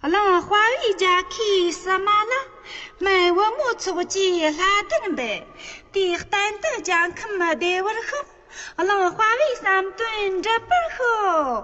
让花一家去什么了？买我木出去拉登呗，第单的讲看么的我的好，让花为三顿这不好。